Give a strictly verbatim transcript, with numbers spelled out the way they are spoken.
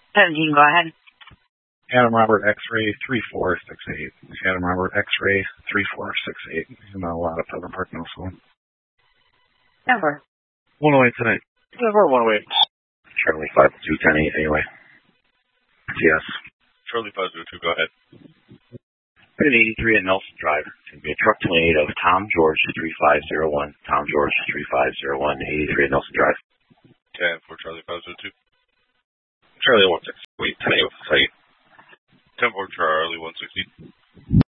seventeen, go ahead. Adam Robert X-ray three four six eight. Adam Robert X-ray three four six eight. You know a lot of Pleasant Park Middle School. Number. one oh eight tonight. Number one oh eight. Charlie five two ten eight anyway. Yes. Charlie five zero two, go ahead. Pit eighty-three at Nelson Drive. It's going to be a truck twenty-eight of Tom George three five zero one. Tom George three five zero one, eighty-three at Nelson Drive. ten for Charlie five zero two. Charlie one six eight, ten eight with the site. ten for Charlie one sixty.